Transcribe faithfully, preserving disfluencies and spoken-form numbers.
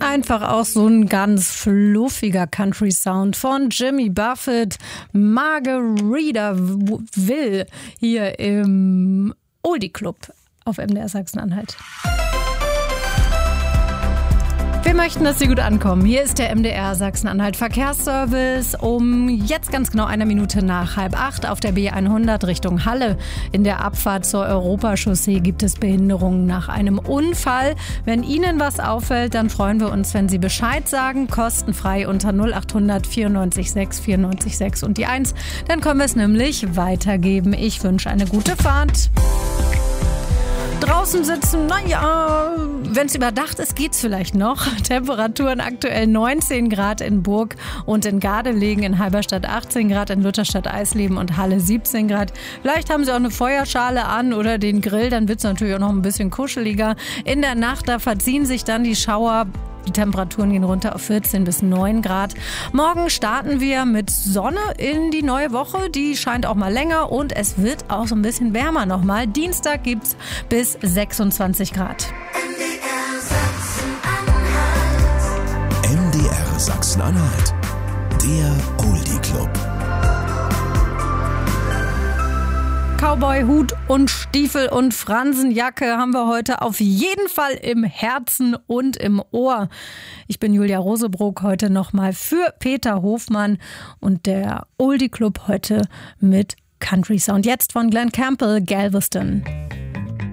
einfach auch so ein ganz fluffiger Country-Sound von Jimmy Buffett, Margaritaville hier im Oldie Club auf M D R Sachsen-Anhalt. Wir möchten, dass Sie gut ankommen. Hier ist der M D R Sachsen-Anhalt Verkehrsservice um jetzt ganz genau eine Minute nach halb acht auf der B hundert Richtung Halle. In der Abfahrt zur Europachaussee gibt es Behinderungen nach einem Unfall. Wenn Ihnen was auffällt, dann freuen wir uns, wenn Sie Bescheid sagen. Kostenfrei unter null acht hundert vierundneunzig sechs vierundneunzig sechs und die eins. Dann können wir es nämlich weitergeben. Ich wünsche eine gute Fahrt. Draußen sitzen, naja, wenn es überdacht ist, geht's vielleicht noch. Temperaturen aktuell neunzehn Grad in Burg und in Gardelegen, in Halberstadt achtzehn Grad, in Lutherstadt Eisleben und Halle siebzehn Grad. Vielleicht haben Sie auch eine Feuerschale an oder den Grill, dann wird's natürlich auch noch ein bisschen kuscheliger. In der Nacht, da verziehen sich dann die Schauer. Die Temperaturen gehen runter auf vierzehn bis neun Grad. Morgen starten wir mit Sonne in die neue Woche. Die scheint auch mal länger und es wird auch so ein bisschen wärmer nochmal. Dienstag gibt's bis sechsundzwanzig Grad. M D R Sachsen-Anhalt, der Oldie Club. Cowboy, Hut und Stiefel und Fransenjacke haben wir heute auf jeden Fall im Herzen und im Ohr. Ich bin Julia Rosebrook, heute nochmal für Peter Hofmann und der Oldie Club heute mit Country Sound. Jetzt von Glenn Campbell, Galveston.